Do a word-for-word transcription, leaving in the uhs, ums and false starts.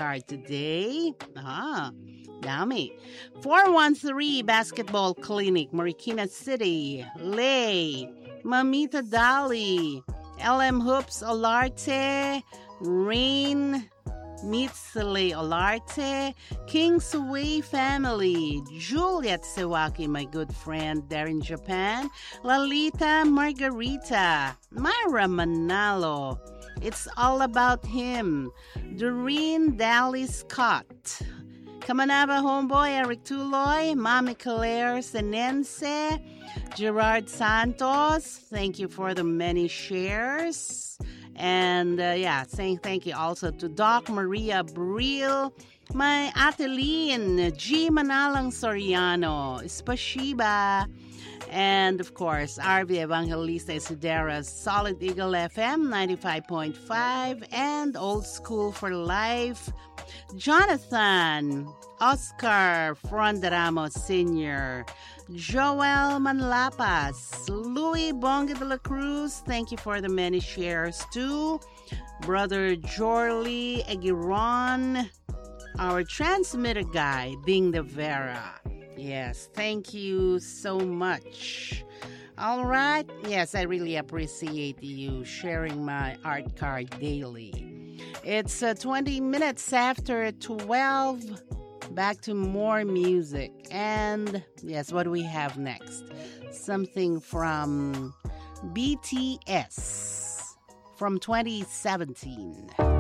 card today. Ah, dami. four one three Basketball Clinic, Marikina City. Lay, Mamita Dali, L M Hoops Olarte, Rain Mitsile Olarte, Kingsway family, Juliet Sewaki, my good friend there in Japan, Lalita Margarita, Myra Manalo, it's all about him, Doreen Daly Scott, Kamanava homeboy Eric Tuloy, Mami Claire Senense, Gerard Santos, thank you for the many shares. And uh, yeah, saying thank you also to Doc Maria Bril, my Ateline, G. Manalang Soriano, Spashiba, and of course, R V Evangelista Isidera's Solid Eagle F M ninety-five point five and Old School for Life, Jonathan, Oscar Fronderamo Senior, Joel Manlapas, Louis Bonga de la Cruz, thank you for the many shares too. Brother Jorley Aguiron, our transmitter guy, Ding de Vera. Yes, thank you so much. All right. Yes, I really appreciate you sharing my art card daily. It's uh, twenty minutes after twelve. Back to more music. And yes, what do we have next? Something from B T S from twenty seventeen.